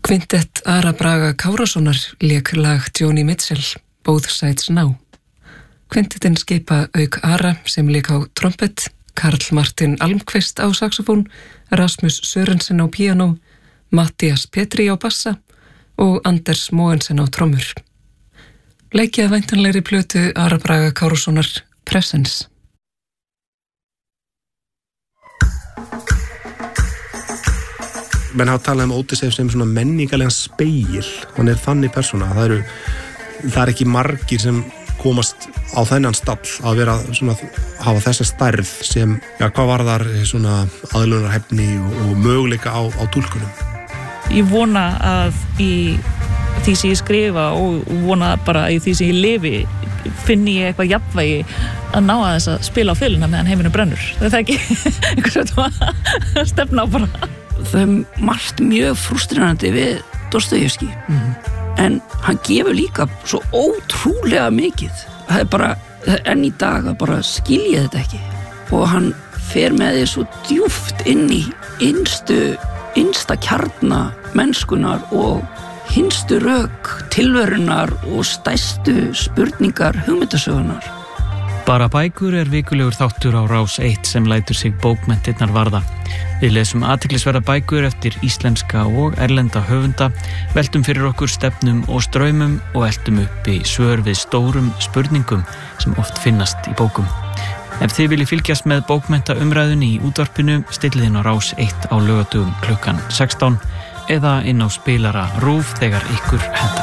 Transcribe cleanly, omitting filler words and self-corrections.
Kvintett Ara Braga Kárasonar lék lag Joni Mitchell, Both Sides Now. Kvintettin skipa auk Ara sem lék á trompet, Karl Martin Almqvist á saxofón, Rasmus Sørensen á píanó, Mattias Petri á bassa og Anders Mogensen á trommur. Leikið að væntanlegri plötu Ara Braga Kárasonar Presence. Menn hafa talað Ódysseif sem svona menningarlegan spegil, hann þannig persóna, það er ekki margir sem komast á þennan stall að vera svona, hafa þessa stærð sem, hvað varðar svona aðlunarhæfni og möguleika á túlkunum. Ég vona að í því sem ég skrifa og vona bara í því sem ég lifi finni ég eitthvað jafnvægi að ná að þess að spila á fyluna meðan heiminu brennur. Það ekki einhvers veginn að stefna á bara. Það er margt mjög frustrerandi við Dostojevskí en hann gefur líka svo ótrúlega mikið. Það er bara enn í dag að bara skilja þetta ekki og hann fer með því svo djúpt inn í innsta kjarna mennskunar og hinstu rök tilverunar og stærstu spurningar hugmyndasögunar. Bara bækur er vikulegur þáttur á Rás 1 sem lætur sig bókmenntirnar varða. Við lesum athyglisverða bækur eftir íslenska og erlenda höfunda, veltum fyrir okkur stefnum og straumum og eltum upp í svör við stórum spurningum sem oft finnast í bókum. Ef þið viljið fylgjast með bókmenntaumræðunni í útvarpinu, stillið inn á Rás 1 á laugardögum klukkan 16 eða inn á spilara RÚV þegar ykkur hentar.